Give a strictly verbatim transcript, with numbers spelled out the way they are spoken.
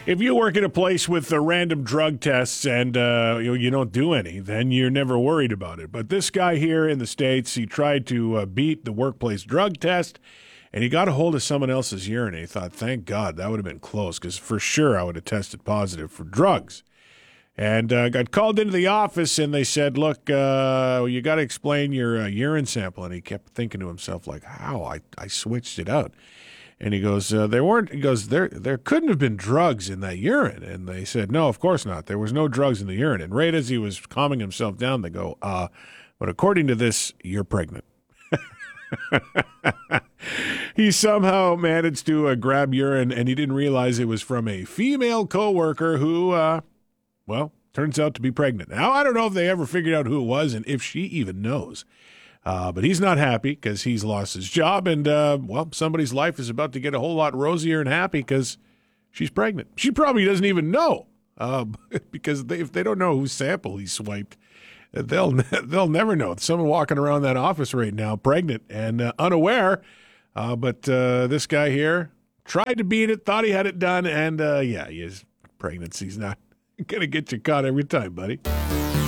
If you work at a place with uh, random drug tests and uh, you, you don't do any, then you're never worried about it. But this guy here in the States, he tried to uh, beat the workplace drug test, and he got a hold of someone else's urine. And he thought, thank God, that would have been close, because for sure I would have tested positive for drugs. And uh, got called into the office, and they said, look, uh, you got to explain your uh, urine sample. And he kept thinking to himself, like, how? I, I switched it out. And he goes, uh, there weren't, he goes, there there couldn't have been drugs in that urine. And they said, no, of course not. There was no drugs in the urine. And right as he was calming himself down, they go, uh, but according to this, you're pregnant. He somehow managed to uh, grab urine, and he didn't realize it was from a female coworker who, uh, well, turns out to be pregnant. Now, I don't know if they ever figured out who it was and if she even knows. Uh, but he's not happy because he's lost his job, and, uh, well, somebody's life is about to get a whole lot rosier and happy because she's pregnant. She probably doesn't even know uh, because they, if they don't know whose sample he swiped, they'll they'll never know. Someone walking around that office right now pregnant and uh, unaware, uh, but uh, this guy here tried to beat it, thought he had it done, and, uh, yeah, his pregnancy's not going to get you caught every time, buddy.